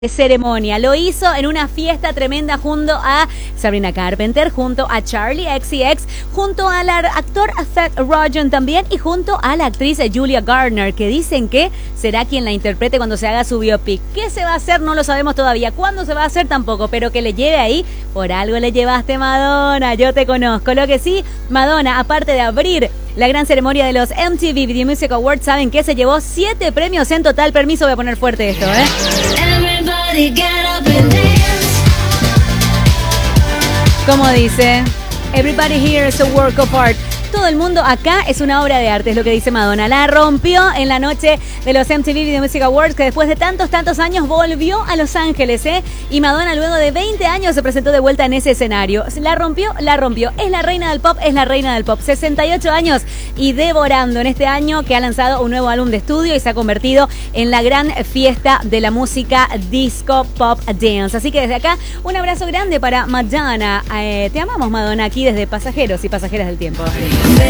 ceremonia. Lo hizo en una fiesta tremenda junto a Sabrina Carpenter, junto a Charlie XCX, junto al actor Seth Rogen también y junto a la actriz Julia Garner, que dicen que será quien la interprete cuando se haga su biopic. ¿Qué se va a hacer? No lo sabemos todavía. ¿Cuándo se va a hacer? Tampoco, pero que le lleve ahí. Por algo le llevaste, Madonna. Yo te conozco. Lo que sí, Madonna, aparte de abrir la gran ceremonia de los MTV Video Music Awards, ¿saben qué? Se llevó 7 premios en total. Permiso, voy a poner fuerte esto, Como dice, everybody here is a work of art. Todo el mundo acá es una obra de arte, es lo que dice Madonna. La rompió en la noche de los MTV Video Music Awards, que después de tantos años volvió a Los Ángeles, Y Madonna luego de 20 años se presentó de vuelta en ese escenario. La rompió. Es la reina del pop, 68 años y devorando en este año que ha lanzado un nuevo álbum de estudio y se ha convertido en la gran fiesta de la música disco pop dance. Así que desde acá, un abrazo grande para Madonna. Te amamos, Madonna, aquí desde Pasajeros y Pasajeras del Tiempo.